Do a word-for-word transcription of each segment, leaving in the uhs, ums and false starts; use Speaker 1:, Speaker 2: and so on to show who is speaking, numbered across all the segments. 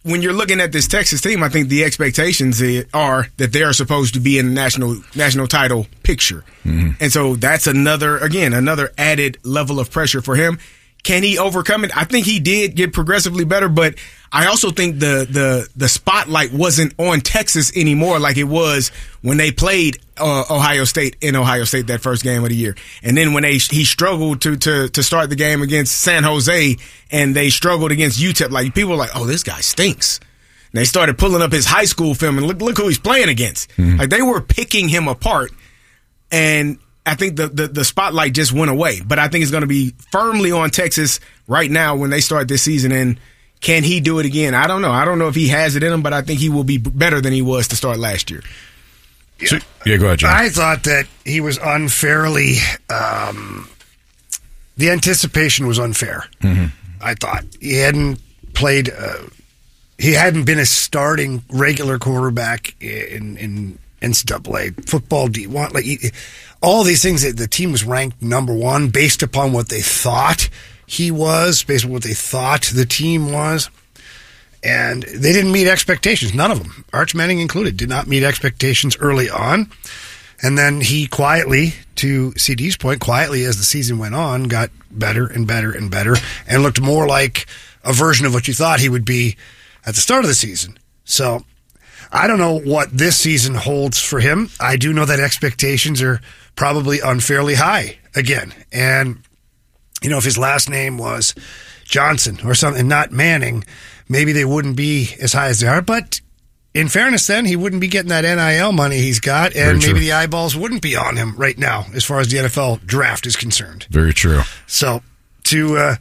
Speaker 1: when you're looking at this Texas team, I think the expectations are that they are supposed to be in the national national title picture. Mm-hmm. And so that's another, again, another added level of pressure for him. Can he overcome it? I think he did get progressively better, but I also think the the the spotlight wasn't on Texas anymore like it was when they played uh, Ohio State in Ohio State that first game of the year. And then when they he struggled to to to start the game against San Jose and they struggled against U T E P, like people were like, oh, this guy stinks. And they started pulling up his high school film and look look who he's playing against. Mm-hmm. Like they were picking him apart, and I think the, the, the spotlight just went away. But I think it's going to be firmly on Texas right now when they start this season. And can he do it again? I don't know. I don't know if he has it in him, but I think he will be better than he was to start last year.
Speaker 2: Yeah, so, yeah go ahead, John. I thought that he was unfairly um, – the anticipation was unfair, mm-hmm. I thought. He hadn't played uh, – he hadn't been a starting regular quarterback in, in N C double A football. D one, like he, all these things that the team was ranked number one based upon what they thought he was, based on what they thought the team was. And they didn't meet expectations. None of them, Arch Manning included, did not meet expectations early on. And then he quietly, to C D's point, quietly as the season went on, got better and better and better and looked more like a version of what you thought he would be at the start of the season. So I don't know what this season holds for him. I do know that expectations are probably unfairly high again. And, you know, if his last name was Johnson or something, not Manning, maybe they wouldn't be as high as they are. But in fairness, then, he wouldn't be getting that N I L money he's got, and maybe the eyeballs wouldn't be on him right now as far as the N F L draft is concerned.
Speaker 3: Very true.
Speaker 2: So to uh,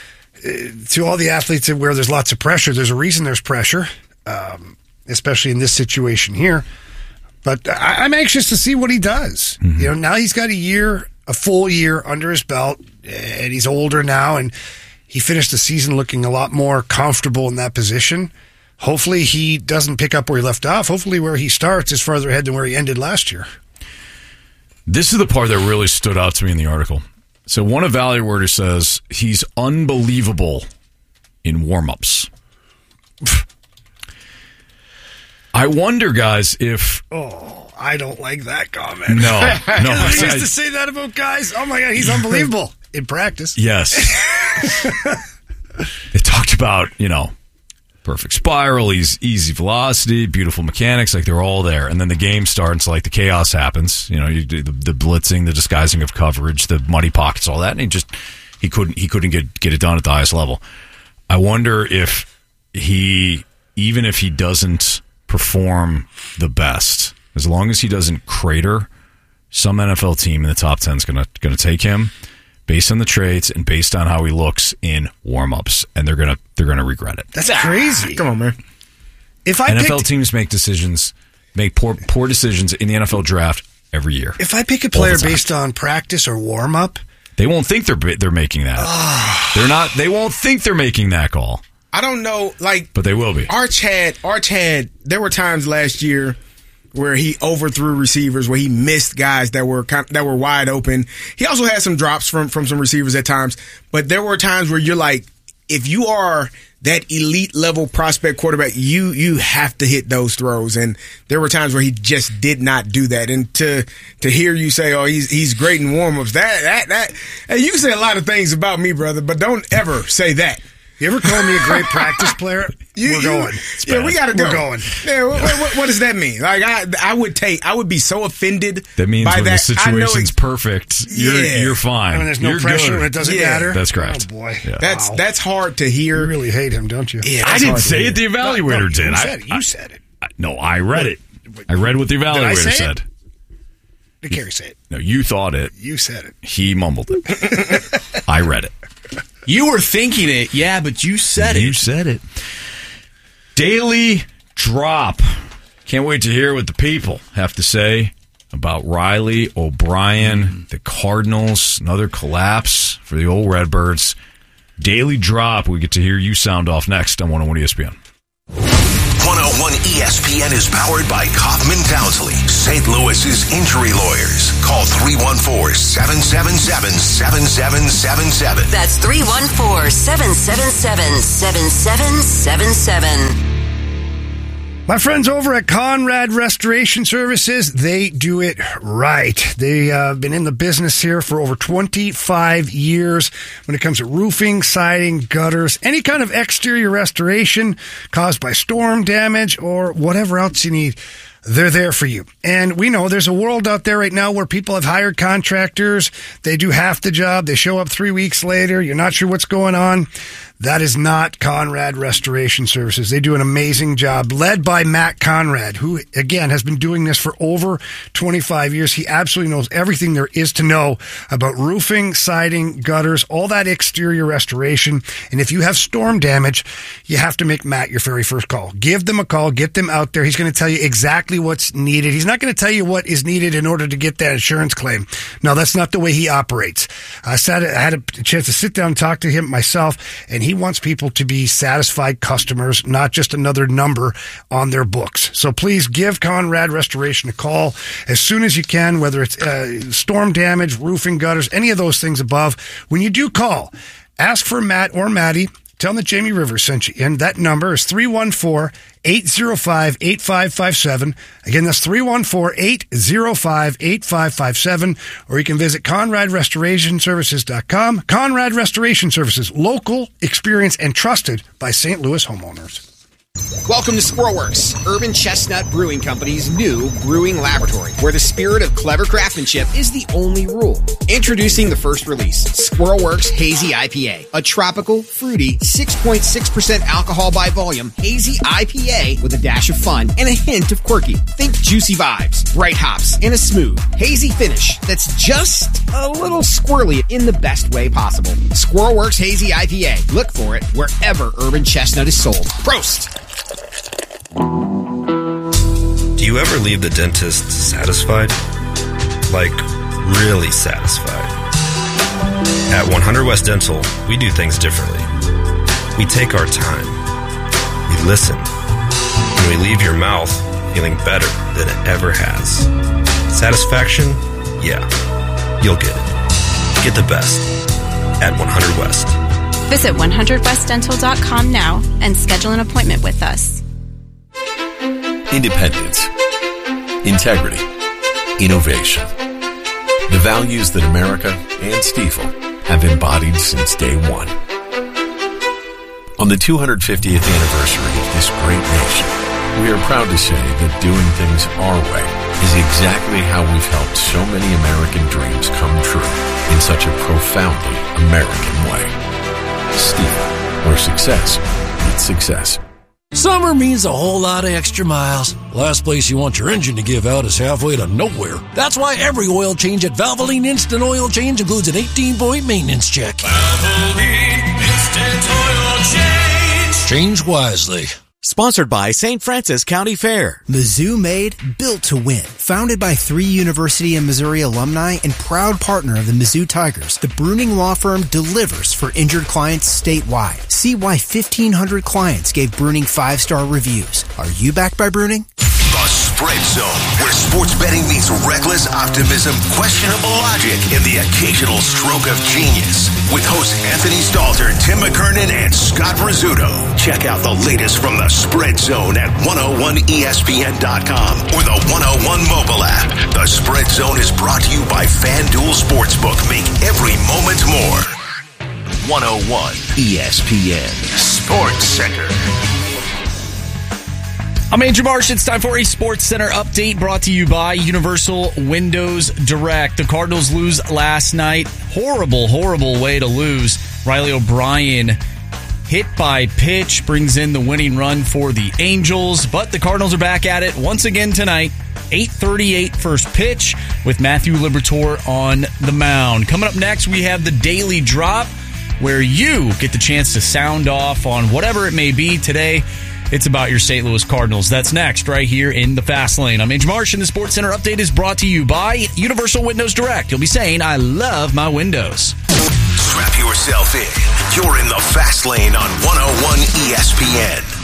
Speaker 2: to all the athletes where there's lots of pressure, there's a reason there's pressure, um, especially in this situation here. But I, I'm anxious to see what he does. Mm-hmm. You know, now he's got a year, a full year under his belt, and he's older now, and he finished the season looking a lot more comfortable in that position. Hopefully he doesn't pick up where he left off. Hopefully where he starts is farther ahead than where he ended last year.
Speaker 3: This is the part that really stood out to me in the article. So one evaluator says he's unbelievable in warm-ups. I wonder, guys, if...
Speaker 2: Oh, I don't like that comment.
Speaker 3: No, no.
Speaker 2: I used to say that about guys. Oh, my God, he's unbelievable in practice.
Speaker 3: Yes. They talked about, you know, perfect spiral, easy, easy velocity, beautiful mechanics, like they're all there. And then the game starts, like the chaos happens. You know, you do the, the blitzing, the disguising of coverage, the muddy pockets, all that. And he just he couldn't he couldn't get get it done at the highest level. I wonder if he, even if he doesn't perform the best, as long as he doesn't crater, some N F L team in the top ten is gonna gonna take him based on the traits and based on how he looks in warm-ups, and they're gonna they're gonna regret it.
Speaker 2: That's crazy.
Speaker 1: Come on, man.
Speaker 2: If I
Speaker 3: N F L
Speaker 2: picked,
Speaker 3: teams make decisions, make poor poor decisions in the N F L draft every year.
Speaker 2: If I pick a player based on practice or warm-up,
Speaker 3: they won't think they're they're making that. Oh. They're not. They won't think they're making that call.
Speaker 1: I don't know, like,
Speaker 3: but they will be.
Speaker 1: Arch had Arch had. There were times last year where he overthrew receivers, where he missed guys that were kind of, that were wide open. He also had some drops from, from some receivers at times, but there were times where you're like, if you are that elite level prospect quarterback, you you have to hit those throws. And there were times where he just did not do that. And to to hear you say, oh, he's he's great in warmups, that that that hey, you can say a lot of things about me, brother, but don't ever say that.
Speaker 2: You ever call me a great practice player?
Speaker 1: You,
Speaker 2: We're going.
Speaker 1: You, yeah, we got to go.
Speaker 2: We're going.
Speaker 1: Yeah, what, what, what does that mean? Like, I, I would take, I would be so offended.
Speaker 3: That means
Speaker 1: by
Speaker 3: when
Speaker 1: that.
Speaker 3: the situation's perfect, you're
Speaker 1: yeah.
Speaker 3: you're fine.
Speaker 2: When there's no
Speaker 3: you're
Speaker 2: pressure,
Speaker 3: good.
Speaker 2: when it doesn't
Speaker 1: yeah.
Speaker 2: matter.
Speaker 3: That's correct.
Speaker 2: Oh boy,
Speaker 3: yeah.
Speaker 1: that's
Speaker 2: wow.
Speaker 1: that's hard to hear.
Speaker 2: You really hate him, don't you?
Speaker 1: Yeah,
Speaker 3: I didn't say it. The evaluator
Speaker 2: no, no,
Speaker 3: did.
Speaker 2: You
Speaker 3: I,
Speaker 2: said it. You said it.
Speaker 3: I, no, I read it. I read what the evaluator
Speaker 2: Did I say
Speaker 3: said.
Speaker 2: It? Did Kerry say it?
Speaker 3: No, you thought it.
Speaker 2: You said it.
Speaker 3: He mumbled it. I read it.
Speaker 4: You were thinking it, yeah, but you said
Speaker 3: you
Speaker 4: it.
Speaker 3: You said it. Daily drop. Can't wait to hear what the people have to say about Riley O'Brien, mm-hmm. the Cardinals, another collapse for the old Redbirds. Daily drop. We get to hear you sound off next on one oh one E S P N.
Speaker 5: one oh one E S P N is powered by Kaufman Townsley, Saint Louis's injury lawyers. Call three one four, seven seven seven, seven seven seven seven.
Speaker 6: That's three one four, seven seven seven, seven seven seven seven.
Speaker 2: My friends over at Conrad Restoration Services, they do it right. They have uh, been in the business here for over twenty-five years when it comes to roofing, siding, gutters, any kind of exterior restoration caused by storm damage or whatever else you need. They're there for you. And we know there's a world out there right now where people have hired contractors. They do half the job. They show up three weeks later. You're not sure what's going on. That is not Conrad Restoration Services. They do an amazing job, led by Matt Conrad, who, again, has been doing this for over twenty-five years. He absolutely knows everything there is to know about roofing, siding, gutters, all that exterior restoration. And if you have storm damage, you have to make Matt your very first call. Give them a call. Get them out there. He's going to tell you exactly what's needed. He's not going to tell you what is needed in order to get that insurance claim. No, that's not the way he operates. I sat, I had a chance to sit down and talk to him myself, and he He wants people to be satisfied customers, not just another number on their books. So please give Conrad Restoration a call as soon as you can, whether it's uh, storm damage, roofing, gutters, any of those things above. When you do call, ask for Matt or Maddie. Tell them that Jamie Rivers sent you in. That number is three one four, eight zero five, eight five five seven. Again, that's three one four, eight zero five, eight five five seven. Or you can visit conrad restoration services dot com. Conrad Restoration Services, local, experienced, and trusted by Saint Louis homeowners.
Speaker 6: Welcome to Squirrelworks, Urban Chestnut Brewing Company's new brewing laboratory, where the spirit of clever craftsmanship is the only rule. Introducing the first release, Squirrelworks Hazy I P A, a tropical, fruity, six point six percent alcohol by volume hazy I P A with a dash of fun and a hint of quirky. Think juicy vibes, bright hops, and a smooth, hazy finish that's just a little squirrely in the best way possible. Squirrelworks Hazy I P A. Look for it wherever Urban Chestnut is sold. Prost!
Speaker 7: Do you ever leave the dentist satisfied? Like, really satisfied? At one hundred West Dental, we do things differently. We take our time. We listen. And we leave your mouth feeling better than it ever has. Satisfaction? Yeah. You'll get it. Get the best at one hundred West.
Speaker 8: Visit one hundred west dental dot com now and schedule an appointment with us.
Speaker 9: Independence, integrity, innovation. The values that America and Stiefel have embodied since day one. On the two hundred fiftieth anniversary of this great nation, we are proud to say that doing things our way is exactly how we've helped so many American dreams come true in such a profoundly American way. Stiefel, where success meets success.
Speaker 10: Summer means a whole lot of extra miles. Last place you want your engine to give out is halfway to nowhere. That's why every oil change at Valvoline Instant Oil Change includes an eighteen-point maintenance check. Valvoline Instant Oil Change. Change wisely.
Speaker 11: Sponsored by Saint Francis County Fair.
Speaker 12: Mizzou made, built to win. Founded by three University of Missouri alumni and proud partner of the Mizzou Tigers, the Bruning Law Firm delivers for injured clients statewide. See why fifteen hundred clients gave Bruning five-star reviews. Are you backed by Bruning?
Speaker 5: The Spread Zone, where sports betting meets reckless optimism, questionable logic, and the occasional stroke of genius. With hosts Anthony Stalter, Tim McKernan, and Scott Rizzuto. Check out the latest from the Spread Zone at one oh one E S P N dot com or the one oh one mobile app. The Spread Zone is brought to you by FanDuel Sportsbook. Make every moment more. one oh one E S P N Sports Center.
Speaker 4: I'm Andrew Marsh. It's time for a Sports Center update brought to you by Universal Windows Direct. The Cardinals lose last night. Horrible, horrible way to lose. Riley O'Brien hit by pitch brings in the winning run for the Angels, but the Cardinals are back at it once again tonight. eight thirty-eight first pitch with Matthew Liberatore on the mound. Coming up next, we have the Daily Drop, where you get the chance to sound off on whatever it may be today. It's about your Saint Louis Cardinals. That's next, right here in the Fast Lane. I'm Andrew Marsh, and the Sports Center update is brought to you by Universal Windows Direct. You'll be saying, I love my windows.
Speaker 5: Strap yourself in. You're in the Fast Lane on one oh one E S P N.